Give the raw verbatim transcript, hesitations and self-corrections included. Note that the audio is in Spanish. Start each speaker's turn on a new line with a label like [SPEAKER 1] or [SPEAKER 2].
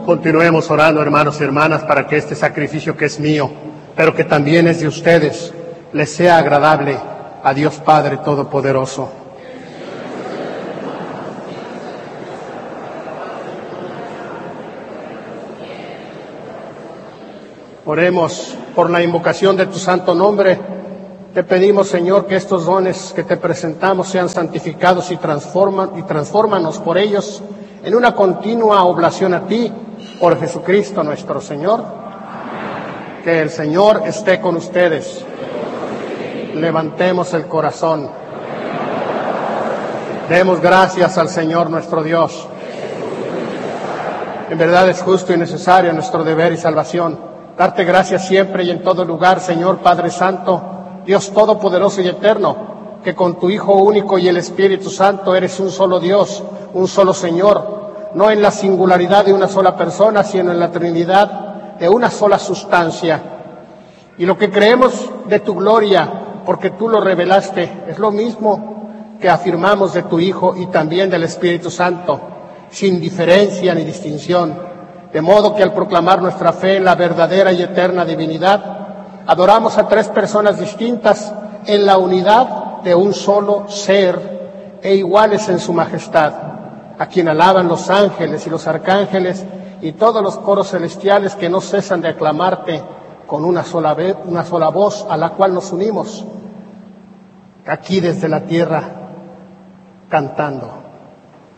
[SPEAKER 1] Continuemos orando, hermanos y hermanas, para que este sacrificio que es mío, pero que también es de ustedes, les sea agradable a Dios Padre Todopoderoso. Oremos por la invocación de tu santo nombre. Te pedimos, Señor, que estos dones que te presentamos sean santificados y transforman y transfórmanos por ellos en una continua oblación a ti, por Jesucristo nuestro Señor. Que el Señor esté con ustedes. Levantemos el corazón. Demos gracias al Señor nuestro Dios. En verdad es justo y necesario nuestro deber y salvación darte gracias siempre y en todo lugar, Señor Padre Santo, Dios Todopoderoso y Eterno, que con tu Hijo único y el Espíritu Santo eres un solo Dios, un solo Señor, no en la singularidad de una sola persona, sino en la Trinidad de una sola sustancia. Y lo que creemos de tu gloria, porque tú lo revelaste, es lo mismo que afirmamos de tu Hijo y también del Espíritu Santo, sin diferencia ni distinción. De modo que al proclamar nuestra fe en la verdadera y eterna divinidad, adoramos a tres personas distintas en la unidad de un solo ser e iguales en su majestad, a quien alaban los ángeles y los arcángeles y todos los coros celestiales que no cesan de aclamarte con una sola, vez, una sola voz, a la cual nos unimos aquí desde la tierra cantando.